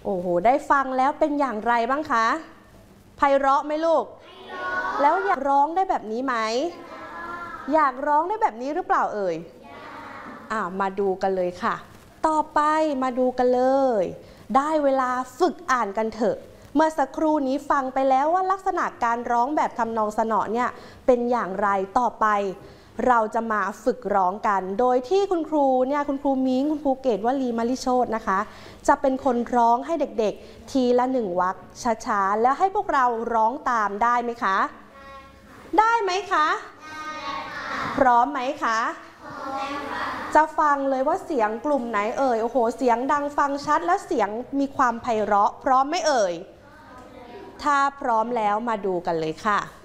โอ้โหได้ฟังแล้วเป็นอย่างไรบ้างคะไพเราะไหมลูกแล้วอยากร้องได้แบบนี้ไหมอยากร้องได้แบบนี้หรือเปล่าเอ่ยมาดูกันเลยค่ะต่อไปมาดูกันเลยได้เวลาฝึกอ่านกันเถอะเมื่อสักครู่นี้ฟังไปแล้วว่าลักษณะการร้องแบบทำนองสนอเนี่ยเป็นอย่างไรต่อไปเราจะมาฝึกร้องกันโดยที่คุณครูเนี่ยคุณครูมิ้งคุณครูเกตวลีมลิโชตินะคะจะเป็นคนร้องให้เด็กๆทีละ1 วรรคช้าๆแล้วให้พวกเราร้องตามได้ไหมคะได้ไหมคะพร้อมไหมคะจะฟังเลยว่าเสียงกลุ่มไหนเอ่ยโอ้โหเสียงดังฟังชัดและเสียงมีความไพเราะพร้อมไหมเอ่ยถ้าพร้อมแล้วมาดูกันเลยค่ะ